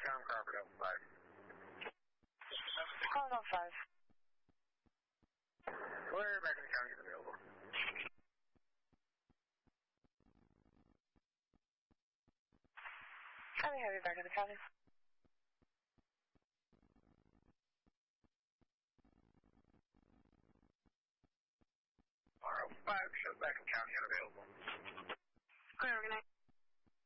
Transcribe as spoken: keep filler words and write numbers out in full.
Tom Crawford, Alpha five. Calling Alpha five. Where back in the county is available? County Heavy back in the county. R O five, shows back in county unavailable. Clear, good night.